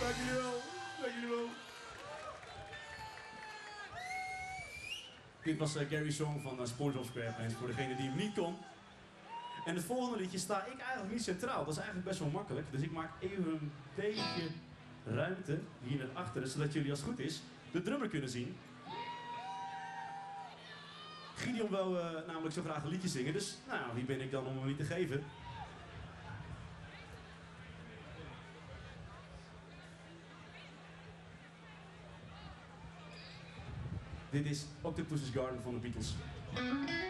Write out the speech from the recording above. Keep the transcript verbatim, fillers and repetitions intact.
Dank jullie wel. Dank jullie wel. Dit was uh, Gary's song van uh, SpongeBob SquarePants, voor degene die hem niet kon. En het volgende liedje sta ik eigenlijk niet centraal. Dat is eigenlijk best wel makkelijk. Dus ik maak even een beetje ruimte hier naar achteren, zodat jullie als het goed is de drummer kunnen zien. Gideon wou uh, namelijk zo graag een liedje zingen, dus nou, wie ben ik dan om hem niet te geven? Dit is Octopus's Garden van de Beatles.